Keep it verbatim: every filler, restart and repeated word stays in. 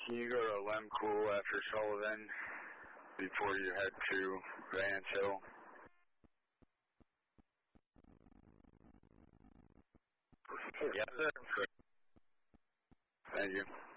Can you go to Lemcool after Sullivan before you head to Vance Hill? Yes, sir. Thank you.